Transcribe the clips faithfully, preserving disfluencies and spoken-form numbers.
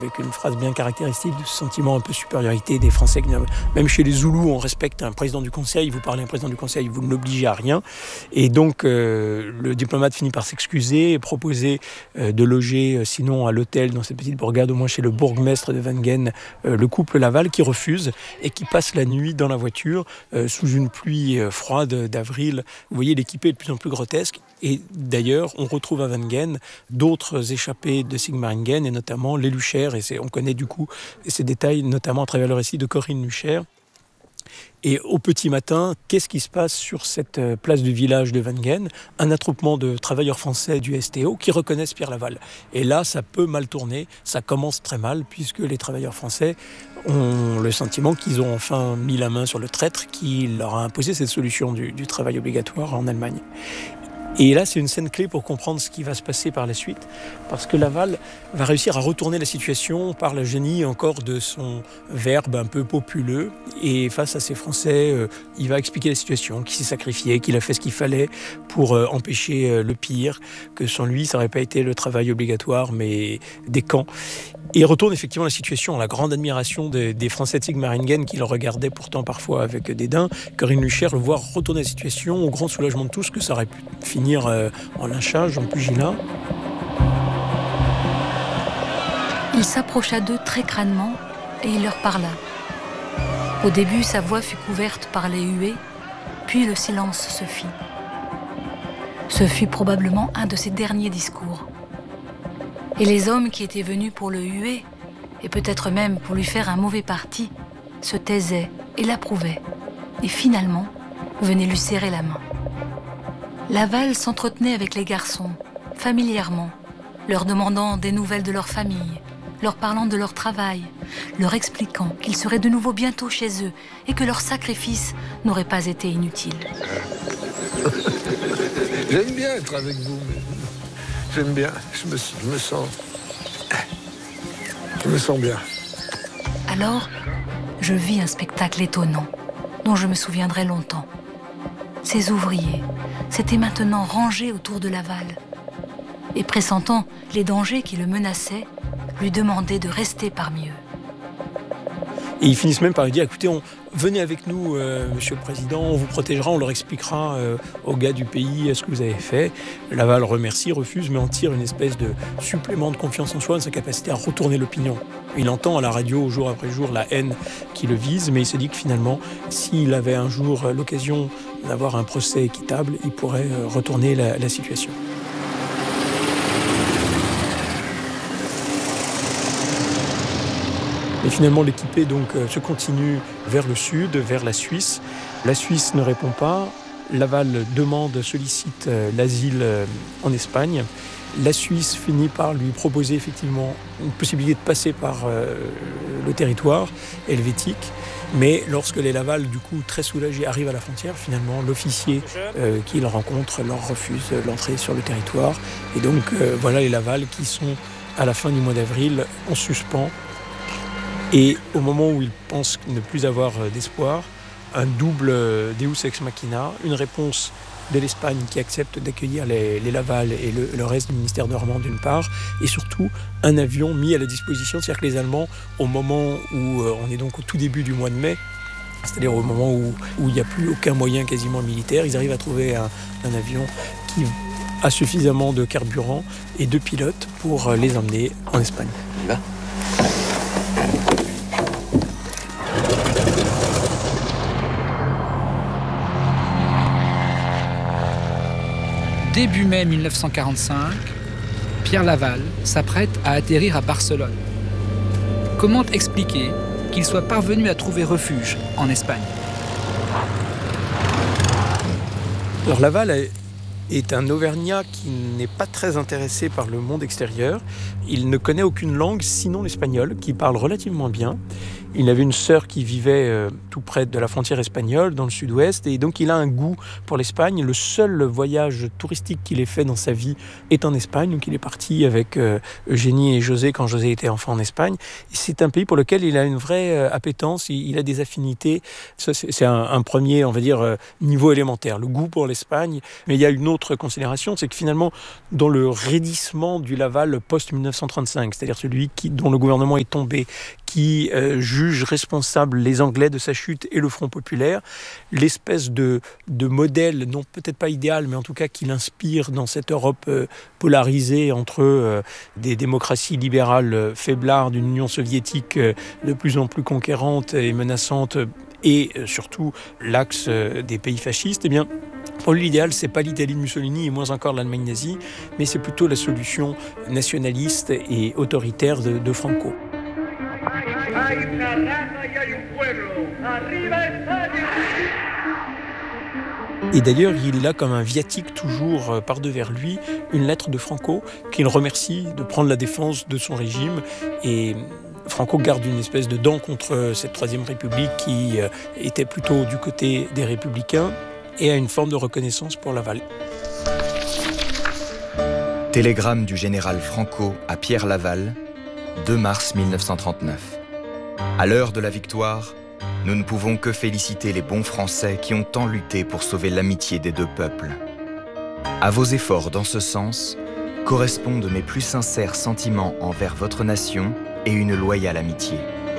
Avec une phrase bien caractéristique de ce sentiment un peu de supériorité des Français. Même chez les Zoulous, on respecte un président du Conseil, vous parlez à un président du Conseil, vous ne l'obligez à rien. Et donc, euh, le diplomate finit par s'excuser et proposer euh, de loger, euh, sinon à l'hôtel dans cette petite bourgade, au moins chez le bourgmestre de Wengen, euh, le couple Laval, qui refuse et qui passe la nuit dans la voiture euh, sous une pluie euh, froide d'avril. Vous voyez, l'équipée est de plus en plus grotesque. Et d'ailleurs, on retrouve à Wengen d'autres échappés de Sigmaringen, et notamment les Lucher. Et c'est, on connaît du coup ces détails, notamment à travers le récit de Corinne Lucher. Et au petit matin, qu'est-ce qui se passe sur cette place du village de Wengen ? Un attroupement de travailleurs français du S T O qui reconnaissent Pierre Laval. Et là, ça peut mal tourner, ça commence très mal, puisque les travailleurs français ont le sentiment qu'ils ont enfin mis la main sur le traître qui leur a imposé cette solution du, du travail obligatoire en Allemagne. Et là, c'est une scène clé pour comprendre ce qui va se passer par la suite, parce que Laval va réussir à retourner la situation par le génie encore de son verbe un peu populeux. Et face à ces Français, euh, il va expliquer la situation, qu'il s'est sacrifié, qu'il a fait ce qu'il fallait pour euh, empêcher euh, le pire, que sans lui, ça n'aurait pas été le travail obligatoire, mais des camps. Et il retourne effectivement la situation à la grande admiration des, des Français de Sigmaringen qui le regardaient pourtant parfois avec dédain. Corinne Lucher le voit retourner la situation au grand soulagement de tous, que ça aurait pu finir euh, en lynchage, en pugilat. Il s'approcha d'eux très crânement et il leur parla. Au début, sa voix fut couverte par les huées, puis le silence se fit. Ce fut probablement un de ses derniers discours. Et les hommes qui étaient venus pour le huer, et peut-être même pour lui faire un mauvais parti, se taisaient et l'approuvaient, et finalement venaient lui serrer la main. Laval s'entretenait avec les garçons, familièrement, leur demandant des nouvelles de leur famille, leur parlant de leur travail, leur expliquant qu'ils seraient de nouveau bientôt chez eux et que leur sacrifice n'aurait pas été inutile. J'aime bien être avec vous, mais j'aime bien, je me, je me sens... Je me sens bien. Alors, je vis un spectacle étonnant, dont je me souviendrai longtemps. Ces ouvriers s'étaient maintenant rangés autour de Laval, et pressentant les dangers qui le menaçaient, lui demandaient de rester parmi eux. Et ils finissent même par lui dire, écoutez, on, venez avec nous, euh, monsieur le président, on vous protégera, on leur expliquera euh, aux gars du pays ce que vous avez fait. Laval remercie, refuse, mais en tire une espèce de supplément de confiance en soi, de sa capacité à retourner l'opinion. Il entend à la radio, jour après jour, la haine qui le vise, mais il se dit que finalement, s'il avait un jour l'occasion d'avoir un procès équitable, il pourrait euh, retourner la, la situation. Et finalement, l'équipée donc, euh, se continue vers le sud, vers la Suisse. La Suisse ne répond pas. Laval demande, sollicite euh, l'asile euh, en Espagne. La Suisse finit par lui proposer effectivement une possibilité de passer par euh, le territoire helvétique. Mais lorsque les Laval, du coup, très soulagés, arrivent à la frontière, finalement, l'officier euh, qu'ils rencontrent leur refuse l'entrée sur le territoire. Et donc, euh, voilà les Laval qui sont, à la fin du mois d'avril, en suspens. Et au moment où ils pensent ne plus avoir d'espoir, un double Deus ex machina, une réponse de l'Espagne qui accepte d'accueillir les, les Laval et le, le reste du ministère normand d'une part, et surtout un avion mis à la disposition, c'est-à-dire que les Allemands, au moment où euh, on est donc au tout début du mois de mai, c'est-à-dire au moment où, où il n'y a plus aucun moyen quasiment militaire, ils arrivent à trouver un, un avion qui a suffisamment de carburant et de pilotes pour les emmener en Espagne. Là. Début mai mille neuf cent quarante-cinq, Pierre Laval s'apprête à atterrir à Barcelone. Comment expliquer qu'il soit parvenu à trouver refuge en Espagne ? Alors Laval est un Auvergnat qui n'est pas très intéressé par le monde extérieur. Il ne connaît aucune langue sinon l'espagnol, qu'il parle relativement bien. Il avait une sœur qui vivait euh, tout près de la frontière espagnole, dans le sud-ouest, et donc il a un goût pour l'Espagne. Le seul voyage touristique qu'il ait fait dans sa vie est en Espagne. Donc il est parti avec euh, Eugénie et José quand José était enfant en Espagne. Et c'est un pays pour lequel il a une vraie euh, appétence, il, il a des affinités. Ça, c'est, c'est un, un premier, on va dire, euh, niveau élémentaire, le goût pour l'Espagne. Mais il y a une autre considération, c'est que finalement, dans le raidissement du Laval post-dix-neuf cent trente-cinq, c'est-à-dire celui qui, dont le gouvernement est tombé, qui euh, juge responsables les Anglais de sa chute et le Front populaire, l'espèce de, de modèle, non peut-être pas idéal, mais en tout cas qui l'inspire dans cette Europe euh, polarisée entre euh, des démocraties libérales euh, faiblardes, une Union soviétique euh, de plus en plus conquérante et menaçante, et euh, surtout l'axe euh, des pays fascistes, eh bien, pour lui, l'idéal, c'est pas l'Italie de Mussolini et moins encore l'Allemagne nazie, mais c'est plutôt la solution nationaliste et autoritaire de, de Franco. Et d'ailleurs, il a comme un viatique toujours par devers lui une lettre de Franco qu'il remercie de prendre la défense de son régime. Et Franco garde une espèce de dent contre cette Troisième République qui était plutôt du côté des républicains et a une forme de reconnaissance pour Laval. Télégramme du général Franco à Pierre Laval, deux mars mille neuf cent trente-neuf. À l'heure de la victoire, nous ne pouvons que féliciter les bons Français qui ont tant lutté pour sauver l'amitié des deux peuples. À vos efforts dans ce sens correspondent mes plus sincères sentiments envers votre nation et une loyale amitié.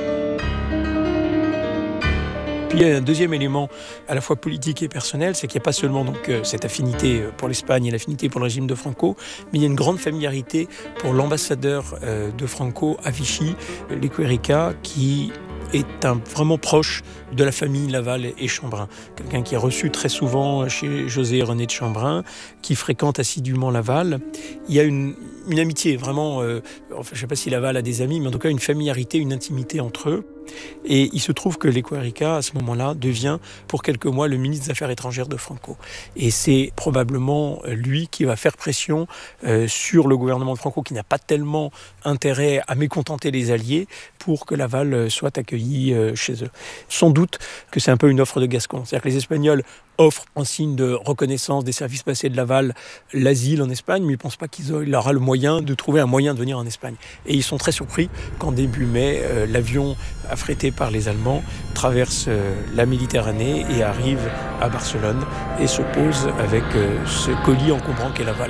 Puis il y a un deuxième élément à la fois politique et personnel, c'est qu'il n'y a pas seulement donc, cette affinité pour l'Espagne et l'affinité pour le régime de Franco, mais il y a une grande familiarité pour l'ambassadeur de Franco à Vichy, Lequerica, qui est un, vraiment proche de la famille Laval et Chambrun. Quelqu'un qui est reçu très souvent chez José et René de Chambrun, qui fréquente assidûment Laval. Il y a une, une amitié, vraiment, euh, enfin, je ne sais pas si Laval a des amis, mais en tout cas une familiarité, une intimité entre eux. Et il se trouve que Lequerica, à ce moment-là, devient pour quelques mois le ministre des Affaires étrangères de Franco. Et c'est probablement lui qui va faire pression euh, sur le gouvernement de Franco, qui n'a pas tellement intérêt à mécontenter les Alliés pour que Laval soit accueilli euh, chez eux. Sans doute que c'est un peu une offre de Gascon. C'est-à-dire que les Espagnols offrent en signe de reconnaissance des services passés de Laval l'asile en Espagne, mais ils ne pensent pas qu'il aura le moyen de trouver un moyen de venir en Espagne. Et ils sont très surpris qu'en début mai, euh, l'avion affrété par les Allemands traverse euh, la Méditerranée et arrive à Barcelone et se pose avec euh, ce colis encombrant qu'est Laval.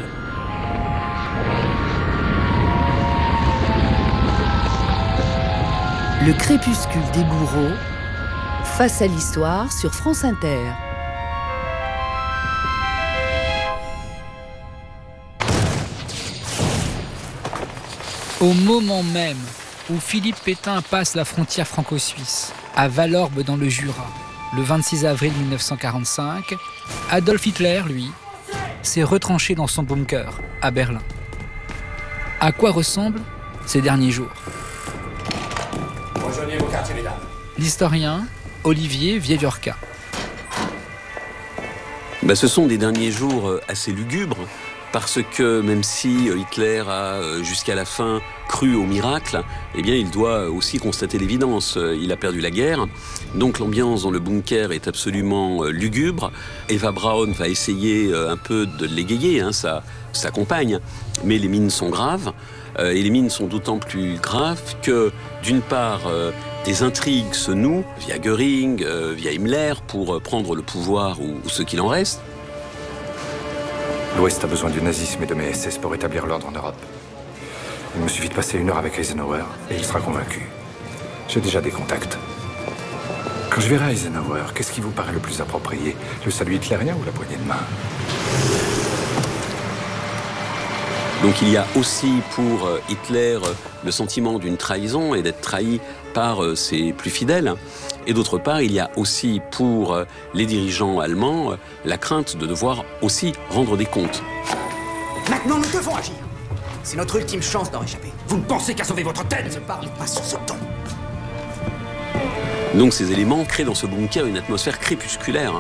Le crépuscule des bourreaux, face à l'histoire sur France Inter. Au moment même où Philippe Pétain passe la frontière franco-suisse, à Valorbe dans le Jura, le vingt-six avril mille neuf cent quarante-cinq, Adolf Hitler, lui, s'est retranché dans son bunker, à Berlin. À quoi ressemblent ces derniers jours ? Rejoignez vos quartiers, mesdames. L'historien Olivier Vieillorca. Ben, ce sont des derniers jours assez lugubres, parce que même si Hitler a jusqu'à la fin cru au miracle, eh bien il doit aussi constater l'évidence. Il a perdu la guerre, donc l'ambiance dans le bunker est absolument lugubre. Eva Braun va essayer un peu de l'égayer, hein, sa, sa compagne, mais les mines sont graves. Et les mines sont d'autant plus graves que, d'une part, des intrigues se nouent via Göring, via Himmler, pour prendre le pouvoir ou, ou ce qu'il en reste. L'Ouest a besoin du nazisme et de mes S S pour établir l'ordre en Europe. Il me suffit de passer une heure avec Eisenhower et il sera convaincu. J'ai déjà des contacts. Quand je verrai Eisenhower, qu'est-ce qui vous paraît le plus approprié? Le salut hitlérien ou la poignée de main? Donc il y a aussi pour Hitler le sentiment d'une trahison et d'être trahi par ses plus fidèles. Et d'autre part, il y a aussi pour les dirigeants allemands la crainte de devoir aussi rendre des comptes. Maintenant, nous devons agir. C'est notre ultime chance d'en échapper. Vous ne pensez qu'à sauver votre tête. Ne parlez pas sur ce ton. Donc ces éléments créent dans ce bunker une atmosphère crépusculaire.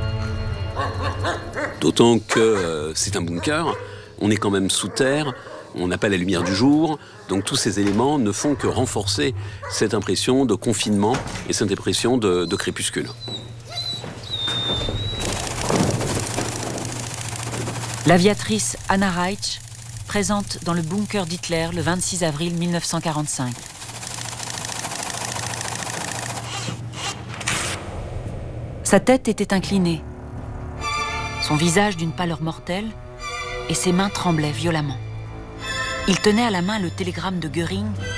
D'autant que euh, c'est un bunker, on est quand même sous terre, On n'a pas la lumière du jour, donc tous ces éléments ne font que renforcer cette impression de confinement et cette impression de, de crépuscule. L'aviatrice Anna Reitsch, présente dans le bunker d'Hitler le vingt-six avril mille neuf cent quarante-cinq. Sa tête était inclinée, son visage d'une pâleur mortelle, et ses mains tremblaient violemment. Il tenait à la main le télégramme de Göring